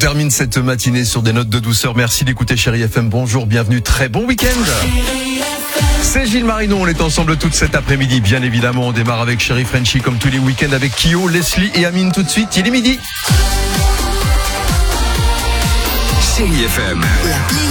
termine cette matinée sur des notes de douceur. Merci d'écouter Chérie FM. Bonjour, bienvenue, très bon week-end. C'est Gilles Marino, on est ensemble toute cet après-midi. Bien évidemment, on démarre avec Chérie Frenchie comme tous les week-ends avec Kyo, Leslie et Amine tout de suite. Il est midi. Chérie FM.